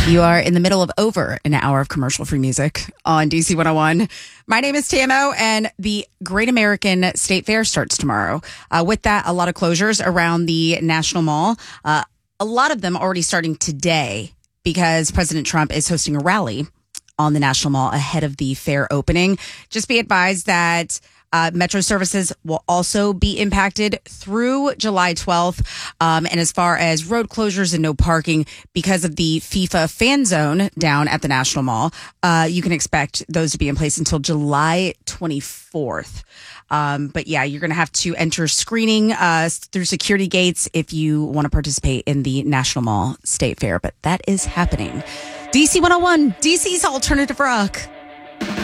You are in the middle of over an hour of commercial-free music on DC 101. My name is TMO, and the Great American State Fair starts tomorrow. With that, a lot of closures around the National Mall. A lot of them already starting today because President Trump is hosting a rally on the National Mall ahead of the fair opening. Just be advised that Metro services will also be impacted through July 12th. And as far as road closures and no parking because of the FIFA fan zone down at the National Mall, you can expect those to be in place until July 24th. But yeah, you're going to have to enter screening through security gates if you want to participate in the National Mall State Fair. But that is happening. DC 101, DC's Alternative Rock.